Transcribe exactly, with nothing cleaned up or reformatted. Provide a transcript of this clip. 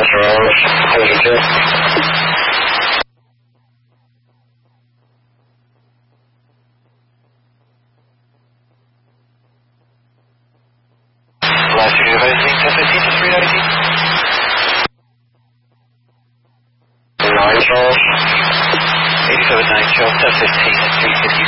eighty-seven nine, Charles, ten fifteen at three fifty.